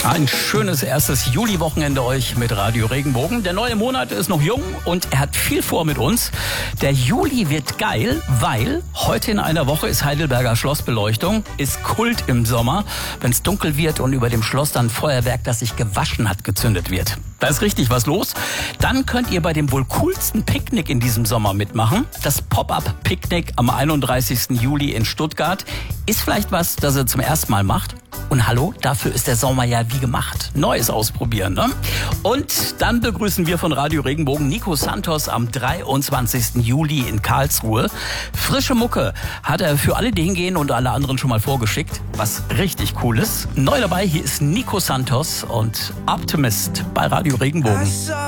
Ein schönes erstes Juli-Wochenende euch mit Radio Regenbogen. Der neue Monat ist noch jung und er hat viel vor mit uns. Der Juli wird geil, weil heute in einer Woche ist Heidelberger Schlossbeleuchtung, ist Kult im Sommer, wenn es dunkel wird und über dem Schloss dann Feuerwerk, das sich gewaschen hat, gezündet wird. Da ist richtig was los. Dann könnt ihr bei dem wohl coolsten Picknick in diesem Sommer mitmachen. Das Pop-Up-Picknick am 31. Juli in Stuttgart ist vielleicht was, das ihr zum ersten Mal macht. Und hallo, dafür ist der Sommer ja wie gemacht. Neues ausprobieren, ne? Und dann begrüßen wir von Radio Regenbogen Nico Santos am 23. Juli in Karlsruhe. Frische Mucke hat er für alle, die hingehen und alle anderen schon mal vorgeschickt. Was richtig cool ist. Neu dabei, hier ist Nico Santos und Optimist bei Radio Regenbogen.